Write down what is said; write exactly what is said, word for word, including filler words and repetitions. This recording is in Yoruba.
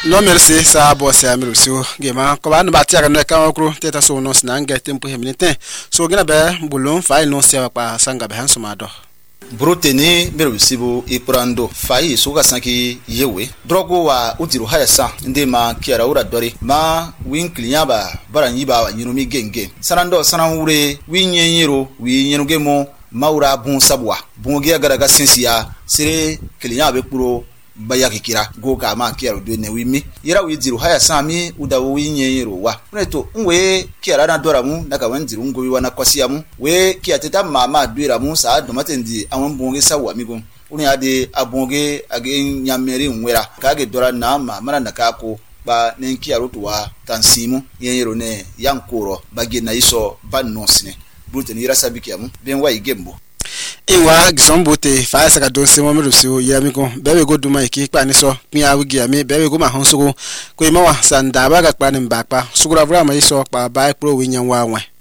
No merci sa boss ya miru so gema ko ba no ba ti aga no ka okru teta so no snanga tempo heminite so gina be bulon fa no se pa sanga be hanso ma do bruteni miru sibu iprando fai so ga sanki yewe drogo wa utiru haya sa inde ma kiara ura dori ma win client ba bara nyiba nyinu mi genge sarando sanan wure wi nyenyero wi nyenu gemo maura bun sabwa bun ge gara ga sensia sire client be kuro baya kikira go ka ma kiara do ne wi mi yira wi diru haya sami uda wi nyenyero wa neto nwe kiara na dora mu daga wan diru ngo wi wana kwasiya mu we kiateta mama duira mu sa do matendi awon bun ge sawa mi gon uni ade abonge age nyameri nwera ka ge dora na ma mana nakako ba nen kiara to wa tansimu nyenyero ne yankoro bage na iso ba nonsine brute ni rasa bikiamu ben wa igembo Iwa gizombote fa saka don se mo merusi ya mi ko bebe go duma iki pa ni so pin awigi ami bebe go ma hon sugo ko imawa sanda ba ga pa ni mba pa sugura vra ma iso pa ba pro wi nyan wa wan